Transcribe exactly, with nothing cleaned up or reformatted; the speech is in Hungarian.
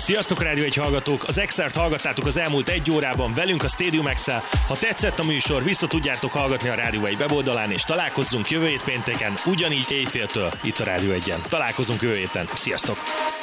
Sziasztok, Rádió egy hallgatók! Az Exert hallgattátok az elmúlt egy órában velünk a Stadium X-el. Ha tetszett a műsor, vissza tudjátok hallgatni a Rádió egy weboldalán, és találkozzunk jövő hét pénteken, ugyanígy éjféltől itt a Rádió egyen. Találkozunk jövő héten. Sziasztok!